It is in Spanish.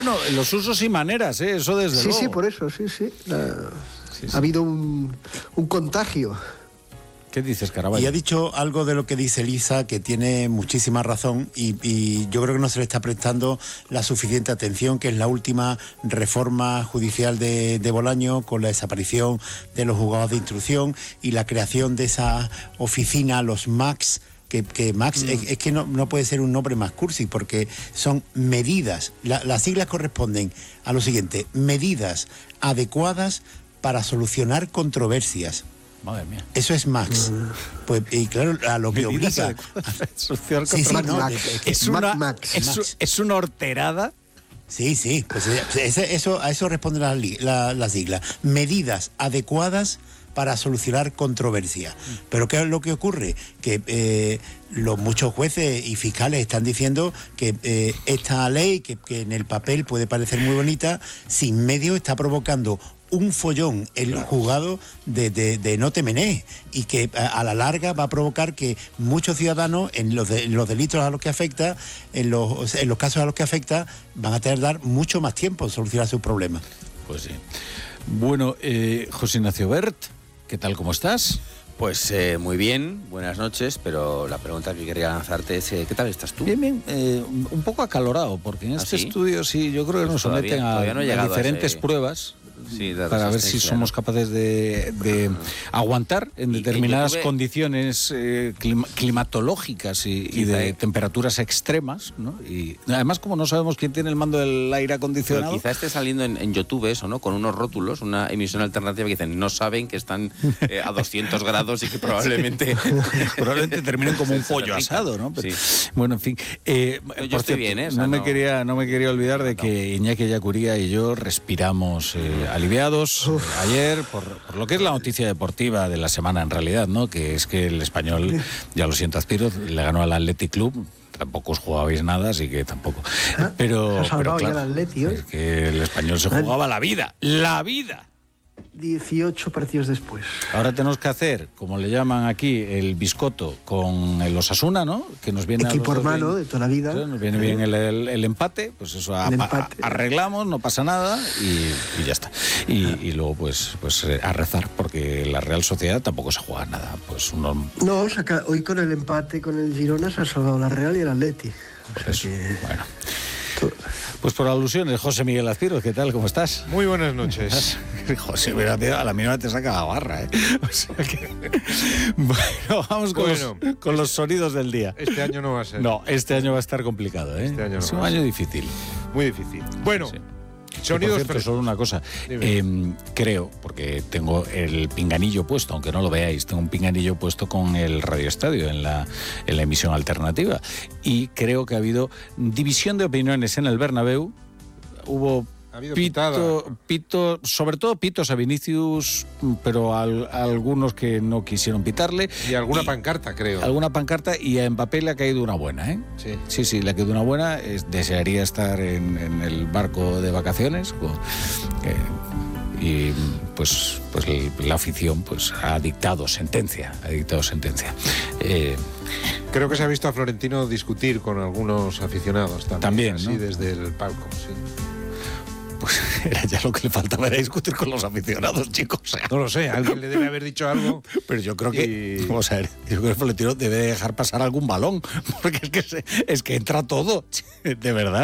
No, los usos y maneras, eso desde luego. Sí, por eso, sí. Ha habido un contagio. ¿Qué dices, Caraballo? Y ha dicho algo de lo que dice Elisa, que tiene muchísima razón, y yo creo que no se le está prestando la suficiente atención, que es la última reforma judicial de Bolaño, con la desaparición de los juzgados de instrucción y la creación de esa oficina, los MACs, que Max es que no puede ser un nombre más cursi, porque son medidas, las siglas corresponden a lo siguiente: medidas adecuadas para solucionar controversias. Madre mía. Eso es Max. Pues, y claro, a lo que obliga... Es una horterada. Sí, pues a eso responde la sigla. Medidas adecuadas para solucionar controversias. Pero ¿qué es lo que ocurre? Que muchos jueces y fiscales están diciendo que esta ley, que en el papel puede parecer muy bonita, sin medio está provocando un follón el juzgado de no te menees, y que a la larga va a provocar que muchos ciudadanos en los delitos a los que afecta, en los casos a los que afecta, van a tener que dar mucho más tiempo en solucionar sus problemas. Pues sí. Bueno, José Ignacio Bert, ¿qué tal, cómo estás? Pues muy bien, buenas noches, pero la pregunta que quería lanzarte es ¿qué tal estás tú? Bien, un poco acalorado, porque en este estudio sí, yo creo que nos someten a diferentes pruebas. Sí, para ver si somos capaces de aguantar en determinadas condiciones climatológicas y de temperaturas extremas, ¿no? Y además, como no sabemos quién tiene el mando del aire acondicionado... Pero quizá esté saliendo en YouTube eso, ¿no? Con unos rótulos, una emisión alternativa que dicen no saben que están a 200 grados y que probablemente terminen como un pollo asado, ¿no? Pero, sí. Bueno, en fin. Yo estoy bien, ¿eh? O sea, no me quería olvidar de que Iñaki Ellacuría y yo respiramos aliviados ayer por lo que es la noticia deportiva de la semana en realidad, ¿no? Que es que el Español, ya lo siento, Azpiro, le ganó al Athletic Club. Tampoco os jugabais nada, así que tampoco. Pero claro, el Atleti, es que el Español se jugaba la vida. 18 partidos después. Ahora tenemos que hacer, como le llaman aquí, el biscotto con el Osasuna, ¿no? Que nos viene equipo hermano de toda la vida. Nos viene bien el empate, pues eso, arreglamos, no pasa nada y ya está. Y luego pues a rezar, porque la Real Sociedad tampoco se juega nada. Pues No, hoy con el empate con el Girona se ha salvado la Real y el Atleti. Por eso, bueno. Pues por alusiones, José Miguel Azpiro, ¿qué tal? ¿Cómo estás? Muy buenas noches. José, a la mínima te saca la barra, ¿eh? O sea que... Bueno, vamos con los sonidos del día. Este año no va a ser. No, este año va a estar complicado, ¿eh? Este año no es un año difícil. Muy difícil. Bueno, sí. Sonidos. Por cierto, solo una cosa. Creo, porque tengo el pinganillo puesto, aunque no lo veáis, tengo un pinganillo puesto con el Radio Estadio en la emisión alternativa. Y creo que ha habido división de opiniones en el Bernabéu. Hubo pito, sobre todo pitos a Vinicius, pero algunos que no quisieron pitarle. Y alguna pancarta, creo. Alguna pancarta, y a Mbappé le ha caído una buena, ¿eh? Sí, le ha caído una buena. Desearía estar en el barco de vacaciones. Y pues la afición pues ha dictado sentencia. Creo que se ha visto a Florentino discutir con algunos aficionados también, así, ¿no? Desde el palco, sí. Pues era ya lo que le faltaba, era discutir con los aficionados, chicos. No lo sé, alguien le debe haber dicho algo. Pero yo creo que, vamos a ver, yo creo que Florentino debe dejar pasar algún balón, porque es que entra todo, de verdad.